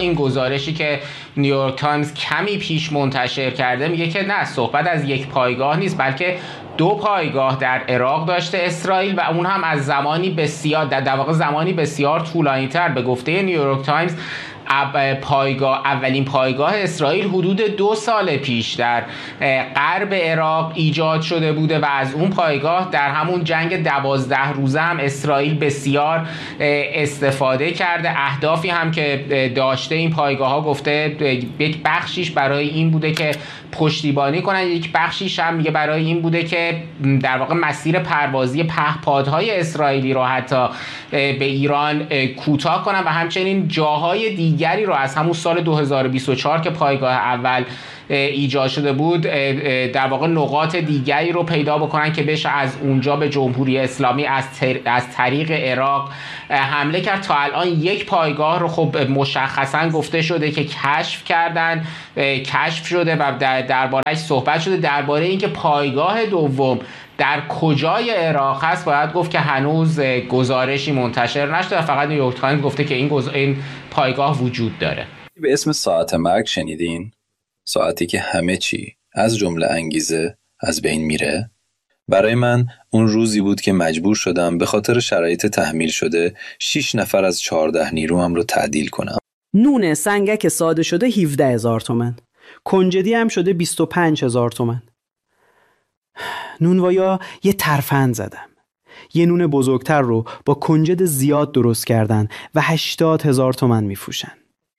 این گزارشی که نیویورک تایمز کمی پیش منتشر کرده میگه که نه، صحبت از یک پایگاه نیست بلکه 2 پایگاه در عراق داشته اسرائیل و اون هم از زمانی بسیار در واقع زمانی بسیار طولانی‌تر. به گفته نیویورک تایمز اولین پایگاه اسرائیل حدود 2 سال پیش در غرب عراق ایجاد شده بوده و از اون پایگاه در همون جنگ 12 روزه هم اسرائیل بسیار استفاده کرده. اهدافی هم که داشته این پایگاه ها گفته یک بخشیش برای این بوده که پشتیبانی کنن، یک بخشیش هم میگه برای این بوده که در واقع مسیر پروازی پهپادهای اسرائیلی رو حتی به ایران کوتاه کنن و همچنین جاهای دیگری رو از همون سال 2024 که پایگاه اول ایجاد شده بود در واقع نقاط دیگری رو پیدا بکنن که بشه از اونجا به جمهوری اسلامی از طریق عراق حمله کرد. تا الان یک پایگاه رو خب مشخصا گفته شده که کشف شده و درباره‌اش صحبت شده. درباره اینکه پایگاه دوم در کجای عراق هست باید گفت که هنوز گزارشی منتشر نشده، فقط نیویورک تایمز گفته که این پایگاه وجود داره. به اسم ساعت مرگ شنیدین؟ ساعتی که همه چی از جمله انگیزه از بین میره؟ برای من اون روزی بود که مجبور شدم به خاطر شرایط تحمیل شده 6 نفر از 14 نیروم رو تعدیل کنم. نون سنگک ساده شده 17,000 تومن، کنجدی هم شده 25,000 تومن. نونوایا یه ترفند زدم. یه نون بزرگتر رو با کنجد زیاد درست کردن و 80,000 تومن میفروشن.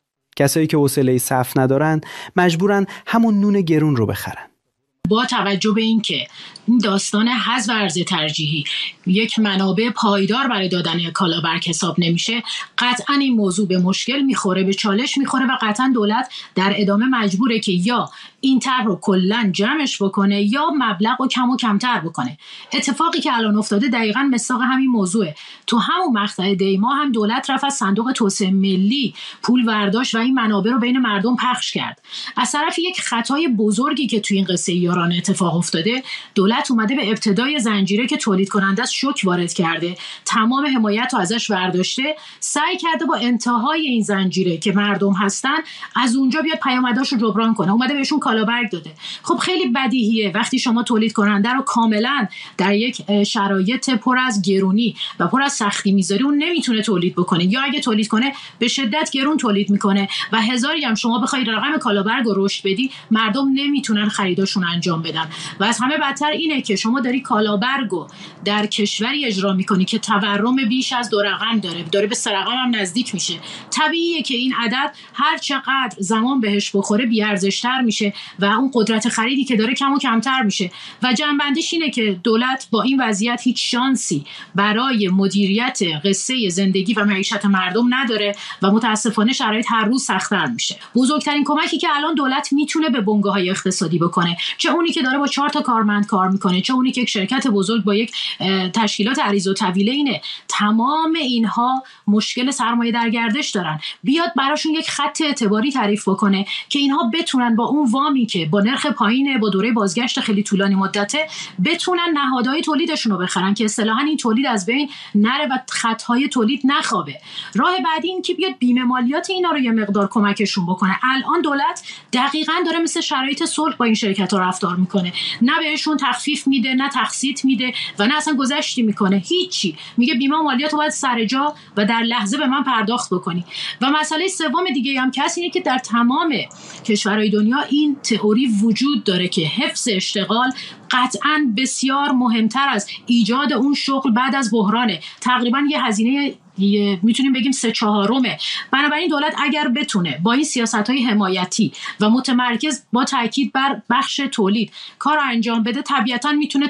کسایی که حوصله صف ندارن مجبورن همون نون گرون رو بخرن. با توجه به این که این داستان حذف ارز ترجیحی یک منابع پایدار برای دادن کالا برک حساب نمیشه، قطعا این موضوع به مشکل میخوره، به چالش میخوره و قطعا دولت در ادامه مجبوره که یا این طرح رو کلا جمعش بکنه یا مبلغ رو کم و کمتر بکنه. اتفاقی که الان افتاده دقیقاً مصداق همین موضوعه. تو همون مقطع دیما هم دولت رفت از صندوق توسعه ملی پول برداشت و این منابع رو بین مردم پخش کرد. از طرف یک خطای بزرگی که تو این قصه یاران اتفاق افتاده، دولت اومده به ابتدای زنجیره که تولید کننده است شوک وارد کرده، تمام حمایت رو ازش برداشته، سعی کرده با انتهای این زنجیره که مردم هستن از اونجا بیاد پیامداش رو جبران کنه، اومده بهشون کالابرگ داده. خب خیلی بدیهیه وقتی شما تولید کننده رو کاملا در یک شرایط پر از گرونی و پر از سختی میذاری، اون نمیتونه تولید بکنه، یا اگه تولید کنه به شدت گرون تولید میکنه و هزاری هم شما بخوای رقم کالابرگ رو رشد بدی، مردم نمیتونن خریداشون انجام بدن. و از همه بدتر اینه که شما داری کالابرگو در کشوری اجرا میکنی که تورم بیش از 2 رقم داره به 3 رقم هم نزدیک میشه. طبیعیه که این عدد هر چقدر زمان بهش بخوره بی ارزش‌تر میشه و اون قدرت خریدی که داره کم و کمتر میشه. و جنبندش اینه که دولت با این وضعیت هیچ شانسی برای مدیریت قصه زندگی و معیشت مردم نداره و متاسفانه شرایط هر روز سخت‌تر میشه. بزرگترین کمکی که الان دولت میتونه به بنگاه‌های اقتصادی بکنه، چه اونی که داره با 4 تا کارمند کار میکنه، چه اونی که یک شرکت بزرگ با یک تشکیلات عریض و طویله، اینه تمام اینها مشکل سرمایه در گردش دارن. بیاد براشون یک خط اعتباری تعریف بکنه که اینها بتونن با اون وامی که با نرخ پایینه، با دوره بازگشت خیلی طولانی مدته، بتونن نهادهای تولیدشون رو بخرن که اصطلاحاً این تولید از بین نره و خطهای تولید نخوابه. راه بعدی این که بیاد بیمه مالیات اینا رو یه مقدار کمکشون بکنه. الان دولت دقیقاً داره مثل شرایط صلح با این شرکت‌ها رفتار میکنه، نه بهشون تخفیف میده، نه تقسیط میده و نه اصلا گذشتی میکنه، هیچی. میگه بیمه مالیات رو باید سر جا و در لحظه به من پرداخت بکنی. و مسئله سوم دیگه هم کسی اینه که در تمام کشورهای دنیا این تئوری وجود داره که حفظ اشتغال قطعاً بسیار مهمتر از ایجاد اون شغل بعد از بحرانه. تقریباً یه هزینه میتونیم بگیم 3/4. بنابراین دولت اگر بتونه با این سیاست‌های حمایتی و متمرکز با تاکید بر بخش تولید کار انجام بده، طبیعتاً میتونه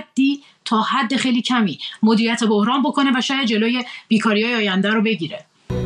تا حد خیلی کمی مدیریت بحران بکنه و شاید جلوی بیکاری‌های آینده رو بگیره.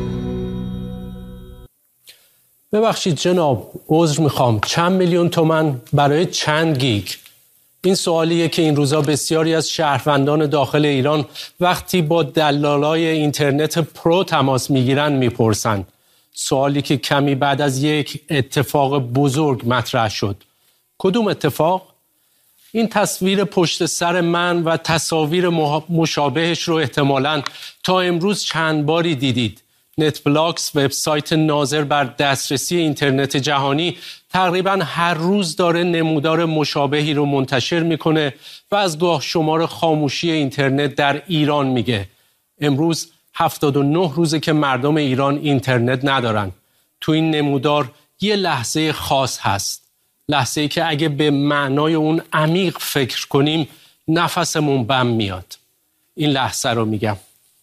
ببخشید جناب، عذر میخوام، چند میلیون تومان برای چند گیگ؟ این سوالیه که این روزا بسیاری از شهروندان داخل ایران وقتی با دلالای اینترنت پرو تماس میگیرن میپرسن. سوالی که کمی بعد از یک اتفاق بزرگ مطرح شد. کدوم اتفاق؟ این تصویر پشت سر من و تصاویر مشابهش رو احتمالاً تا امروز چند باری دیدید. نتبلاکس، وبسایت ناظر بر دسترسی اینترنت جهانی، تقریباً هر روز داره نمودار مشابهی رو منتشر میکنه و از گاه شمار خاموشی اینترنت در ایران میگه. امروز 79 روزه که مردم ایران اینترنت ندارن. تو این نمودار یه لحظه خاص هست. لحظه‌ای که اگه به معنای اون عمیق فکر کنیم نفسمون بم میاد. این لحظه رو میگم.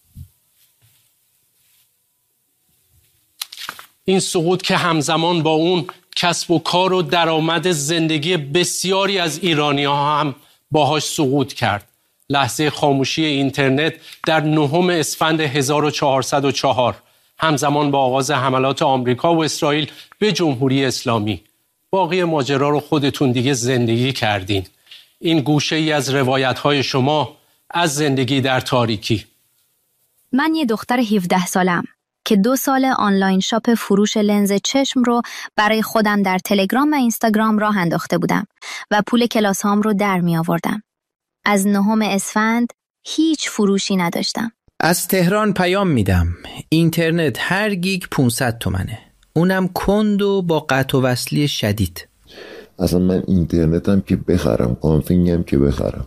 این سقوط که همزمان با اون کسب و کار و درآمد زندگی بسیاری از ایرانی‌ها هم باهاش سقوط کرد. لحظه خاموشی اینترنت در 9 اسفند 1404 همزمان با آغاز حملات آمریکا و اسرائیل به جمهوری اسلامی. باقی ماجرا رو خودتون دیگه زندگی کردین. این گوشه ای از روایت‌های شما از زندگی در تاریکی. من یه دختر 17 سالم که 2 سال آنلاین شاپ فروش لنز چشم رو برای خودم در تلگرام و اینستاگرام راه انداخته بودم و پول کلاس هام رو در می آوردم. از 9 اسفند هیچ فروشی نداشتم. از تهران پیام میدم. اینترنت هر گیگ 500 تومنه. اونم کند و با قطع و وصلی شدید. اصلا من اینترنتم که بخرم، کانفینگم که بخرم،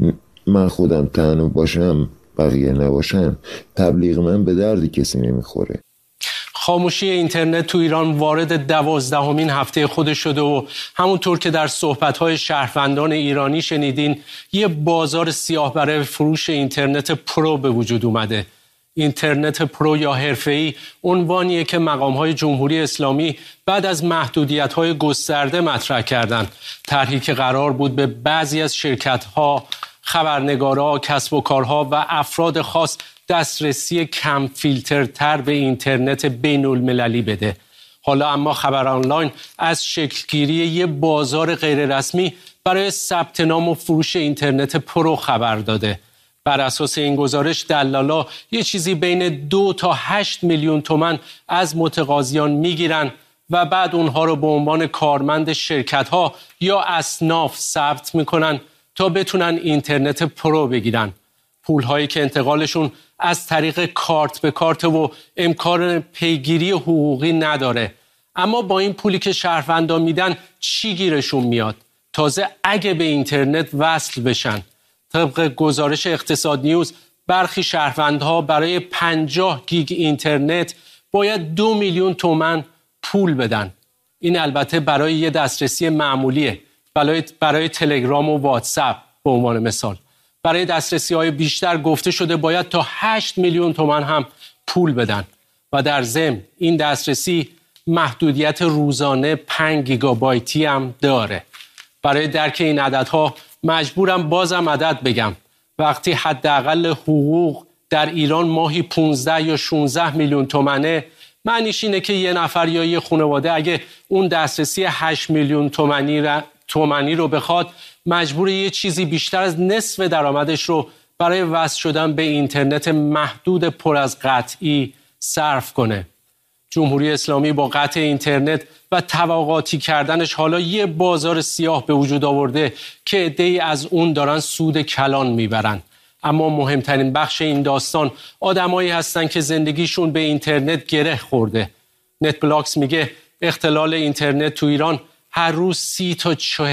من خودم تنها باشم بقیه نباشن، تبلیغ من به درد کسی نمیخوره. خاموشی اینترنت تو ایران وارد 12مین هفته خودش شده و همونطور که در صحبت‌های شهروندان ایرانی شنیدین، یه بازار سیاه برای فروش اینترنت پرو به وجود اومده. اینترنت پرو یا حرفه‌ای عنوانیه که مقام‌های جمهوری اسلامی بعد از محدودیت‌های گسترده مطرح کردند. طرحی که قرار بود به بعضی از شرکت‌ها، خبرنگارها، کسب و کارها و افراد خاص دسترسی کم فیلترتر به اینترنت بین المللی بده. حالا اما خبر آنلاین از شکلگیری یه بازار غیررسمی برای ثبت نام و فروش اینترنت پرو خبر داده. بر اساس این گزارش دلالا یه چیزی بین 2 تا 8 میلیون تومان از متقاضیان میگیرن و بعد اونها رو به عنوان کارمند شرکت‌ها یا اصناف ثبت میکنن تا بتونن اینترنت پرو بگیرن. پول‌هایی که انتقالشون از طریق کارت به کارت و امکان پیگیری حقوقی نداره. اما با این پولی که شهروندان میدن چی گیرشون میاد؟ تازه اگه به اینترنت وصل بشن. طبق گزارش اقتصاد نیوز برخی شهروندها برای 50 گیگ اینترنت باید 2 میلیون تومان پول بدن. این البته برای یه دسترسی معمولیه، برای تلگرام و واتساپ به عنوان مثال. برای دسترسی‌های بیشتر گفته شده باید تا 8 میلیون تومان هم پول بدن و در ضمن این دسترسی محدودیت روزانه 5 گیگابایتی هم داره. برای درک این عددها مجبورم بازم عدد بگم. وقتی حداقل حقوق در ایران ماهی 15 یا 16 میلیون تومانه، معنیش اینه که یه نفر یا یه خانواده اگه اون دسترسی 8 میلیون تومانی رو بخواد، مجبور یه چیزی بیشتر از نصف درآمدش رو برای وصل شدن به اینترنت محدود پر از قطعی صرف کنه. جمهوری اسلامی با قطع اینترنت و طبقاتی کردنش حالا یه بازار سیاه به وجود آورده که عده‌ای از اون دارن سود کلان میبرن. اما مهمترین بخش این داستان آدمایی هستن که زندگیشون به اینترنت گره خورده. نتبلاکس میگه اختلال اینترنت تو ایران هر روز 30 تا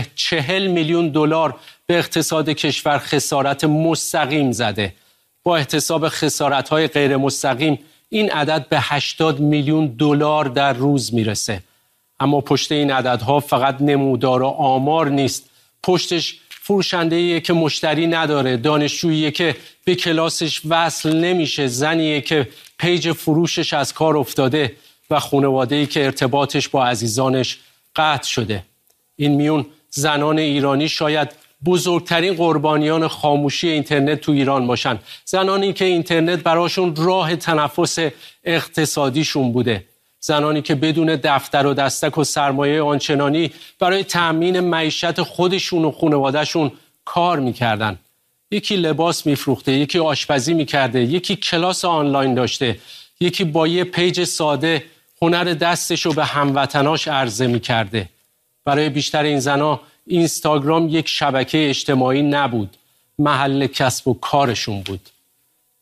40 میلیون دلار به اقتصاد کشور خسارت مستقیم زده. با احتساب خسارت‌های غیر مستقیم این عدد به 80 میلیون دلار در روز میرسه. اما پشت این عددها فقط نمودار و آمار نیست. پشتش فروشنده‌ایه که مشتری نداره، دانشجوییه که به کلاسش وصل نمیشه، زنیه که پیج فروشش از کار افتاده و خانواده‌ای که ارتباطش با عزیزانش قطع شده. این میون زنان ایرانی شاید بزرگترین قربانیان خاموشی اینترنت تو ایران باشن. زنانی که اینترنت براشون راه تنفس اقتصادیشون بوده. زنانی که بدون دفتر و دستک و سرمایه آنچنانی برای تأمین معیشت خودشون و خانوادهشون کار میکردن. یکی لباس میفروخته، یکی آشپزی میکرده، یکی کلاس آنلاین داشته، یکی با یه پیج ساده هنر دستشو به هموطناش عرضه میکرده. برای بیشتر این زنا اینستاگرام یک شبکه اجتماعی نبود، محل کسب و کارشون بود.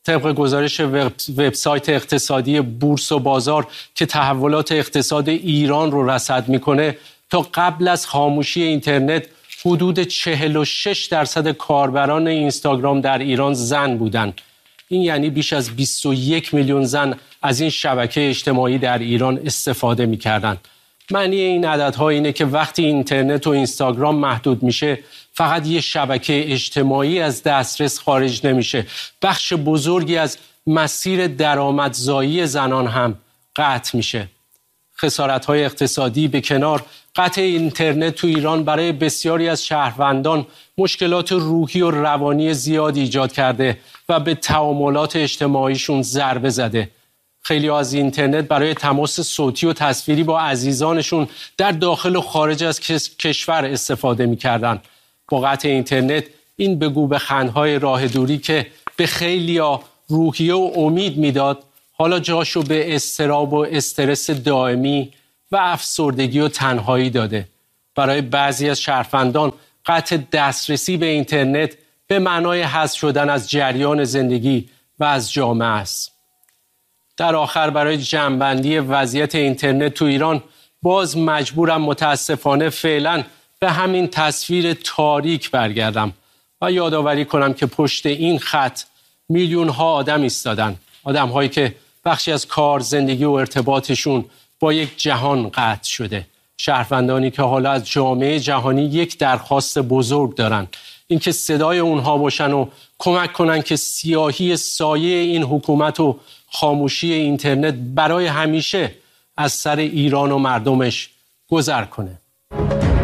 طبق گزارش وبسایت اقتصادی بورس و بازار که تحولات اقتصاد ایران رو رصد میکنه، تا قبل از خاموشی اینترنت حدود 46% کاربران اینستاگرام در ایران زن بودند. این یعنی بیش از 21 میلیون زن از این شبکه اجتماعی در ایران استفاده میکردند. معنی این عددها اینه که وقتی اینترنت و اینستاگرام محدود میشه، فقط یه شبکه اجتماعی از دسترس خارج نمیشه، بخش بزرگی از مسیر درآمدزایی زنان هم قطع میشه. خسارت‌های اقتصادی به کنار، قطع اینترنت تو ایران برای بسیاری از شهروندان مشکلات روحی و روانی زیاد ایجاد کرده و به تعاملات اجتماعیشون ضربه زده. خیلی از اینترنت برای تماس صوتی و تصویری با عزیزانشون در داخل و خارج از کشور استفاده می‌کردن. با قطع اینترنت این بگو بخندهای راه دوری که به خیلیا روحیه و امید میداد، حالا جاشو به اضطراب و استرس دائمی و افسردگی و تنهایی داده. برای بعضی از شهروندان قطع دسترسی به اینترنت به معنای حذف شدن از جریان زندگی و از جامعه است. در آخر برای جمع‌بندی وضعیت اینترنت تو ایران باز مجبورم متاسفانه فعلا به همین تصویر تاریک برگردم و یادآوری کنم که پشت این خط میلیون ها آدم ایستادن، آدم هایی که بخشی از کار، زندگی و ارتباطشون با یک جهان قطع شده، شهروندانی که حالا از جامعه جهانی یک درخواست بزرگ دارن، اینکه صدای اونها باشن و کمک کنن که سیاهی سایه این حکومت و خاموشی اینترنت برای همیشه از سر ایران و مردمش گذر کنه.